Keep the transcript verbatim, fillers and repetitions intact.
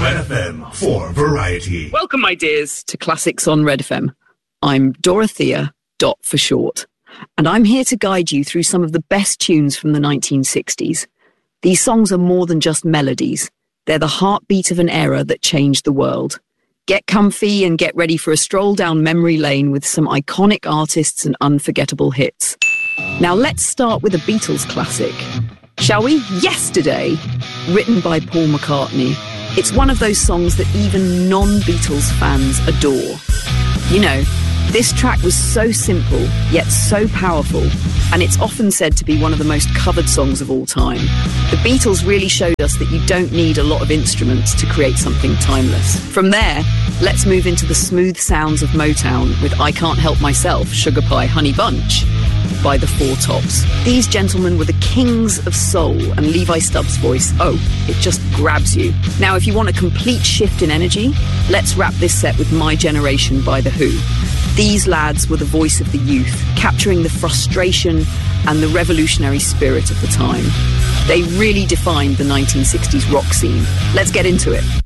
Red F M for Variety. Welcome, my dears, to Classics on Red F M. I'm Dorothea, Dot for short, and I'm here to guide you through some of the best tunes from the nineteen sixties. These songs are more than just melodies. They're the heartbeat of an era that changed the world. Get comfy and get ready for a stroll down memory lane with some iconic artists and unforgettable hits. Now let's start with a Beatles classic. Shall we? Yesterday, written by Paul McCartney. It's one of those songs that even non-Beatles fans adore. You know, this track was so simple, yet so powerful, and it's often said to be one of the most covered songs of all time. The Beatles really showed us that you don't need a lot of instruments to create something timeless. From there, let's move into the smooth sounds of Motown with I Can't Help Myself, Sugar Pie, Honey Bunch by the Four Tops. These gentlemen were the kings of soul, and Levi Stubbs' voice, oh, it just grabs you. Now, if you want a complete shift in energy, let's wrap this set with My Generation by The Who. These lads were the voice of the youth, capturing the frustration and the revolutionary spirit of the time. They really defined the nineteen sixties rock scene. Let's get into it.